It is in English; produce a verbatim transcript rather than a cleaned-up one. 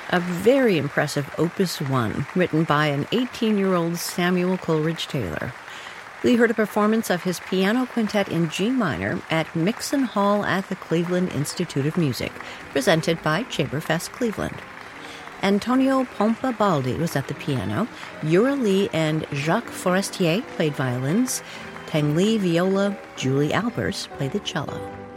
a very impressive Opus one, written by an eighteen-year-old Samuel Coleridge Taylor. We heard a performance of his piano quintet in G minor at Mixon Hall at the Cleveland Institute of Music, presented by Chamberfest Cleveland. Antonio Pompa Baldi was at the piano. Yura Lee and Jacques Forestier played violins. Tang Li viola. Julie Albers played the cello.